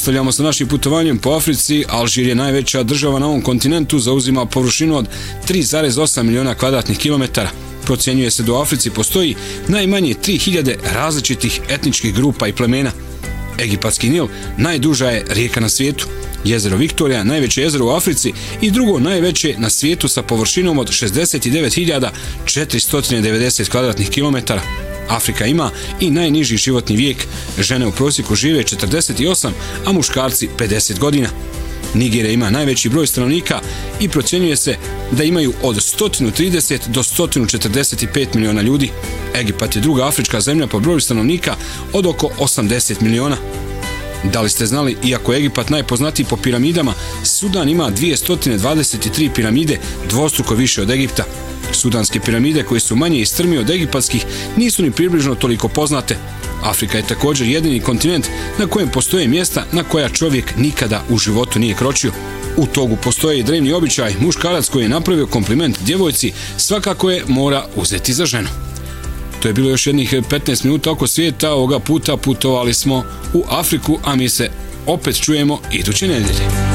Nastavljamo sa našim putovanjem po Africi. Alžir je najveća država na ovom kontinentu, zauzima površinu od 3,8 miliona kvadratnih kilometara. Procjenjuje se da u Africi postoji najmanje 3000 različitih etničkih grupa i plemena. Egipatski Nil najduža je rijeka na svijetu. Jezero Viktorija, najveće jezero u Africi i drugo najveće na svijetu sa površinom od 69.490 kvadratnih kilometara. Afrika ima i najniži životni vijek. Žene u prosjeku žive 48, a muškarci 50 godina. Nigerija ima najveći broj stanovnika i procjenjuje se da imaju od 130 do 145 miliona ljudi. Egipat je druga afrička zemlja po broju stanovnika od oko 80 miliona. Da li ste znali, iako je Egipat najpoznatiji po piramidama, Sudan ima 223 piramide, dvostruko više od Egipta. Sudanske piramide, koje su manje i strmije od egipatskih, nisu ni približno toliko poznate. Afrika je također jedini kontinent na kojem postoje mjesta na koja čovjek nikada u životu nije kročio. U Togu postoji drevni običaj, muškarac koji je napravio kompliment djevojci svakako je mora uzeti za ženu. To je bilo još jednih 15 minuta oko svijeta. Ovoga puta putovali smo u Afriku, a mi se opet čujemo iduće nedjelje.